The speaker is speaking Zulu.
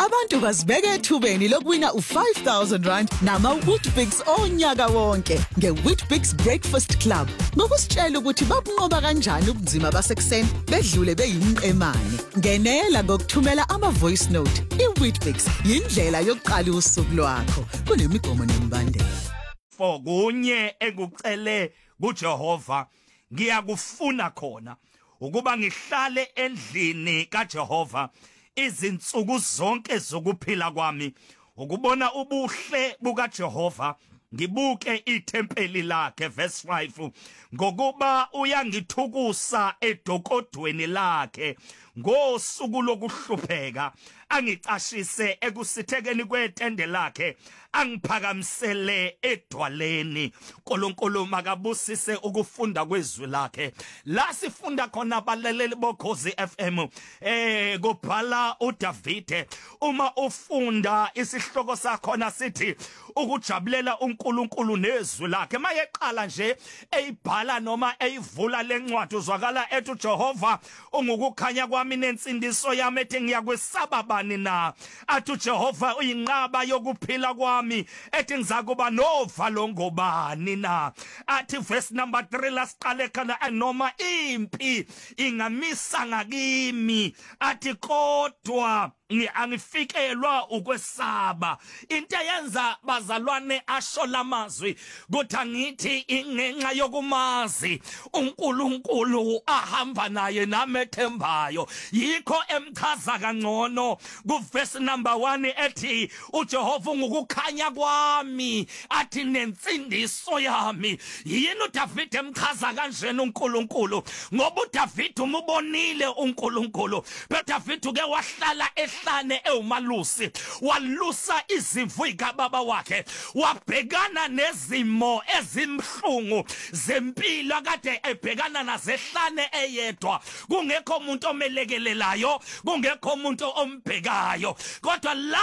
abantu bazibeke ethubeni lokuwina u5,000 nama-Weetabix onyaka wonke nge-Weetabix Breakfast Club. Ngokusitshela ukuthi babunqoba kanjani ubunzima basekuseni bedlule beyimqemane. Ngenela ngokuthumela ama-voice note. I-Weetabix yindlela yokuqala usuku lwakho. Kunemigomo nemibandela. Kunye engikucele kuJehova ngiyakufuna khona ukuba ngihlale endlini kaJehova izinsuku zonke zokuphila kwami, ukubona ubuhle bukaJehova, ngibuke ithempeli lakhe. Verse 5, ngokuba uyangithukusa edokodweni lakhe ngosuku lokuhlupheka, angicashise ekusithekeni kwetende lakhe, angiphakamisele edwaleni. Nkulunkulu makabusise ukufunda kwezwi lakhe. La sifunda khona abalaleli boKhozi FM kubhala uDavide, uma ufunda isihloko sakhona sithi ukujabulela uNkulunkulu nezwi lakhe. Mayeqala nje eyibhala noma eyivula lencwadi uzwakala ethi uJehova ungukukhanya kwami nensindiso yami, ethi ngiyakwesaba bani na? Athi uJehova uyinqaba yokuphila kwami, ethi ngizakuba novalo ngobani na? Athi verse number 3 lasiqale khona, noma impi ingamisa ngakimi, athi kodwa angifikelwa ukwesaba. Into yenza bazalwane asho lamazwi kuthi angithi ingenxa yokumazi uNkulunkulu ahamba naye namethembayo, yikho emchaza kangcono ku verse number 1 ethi uJehova ungukukhanya kwami, athi nensindiso yami. Yini uDavide emchaza kanjena uNkulunkulu? Ngoba uDavide umubonile uNkulunkulu, uDavide ke wahlala ehlane ewumalusi, walusa izimvu ikababa wakhe, wabhekana nezimo ezimhlungu zempilo kade ebhekana nazehlane eyedwa. Kungekho umuntu omelekelelayo, kungekho umuntu ombhekayo, kodwa la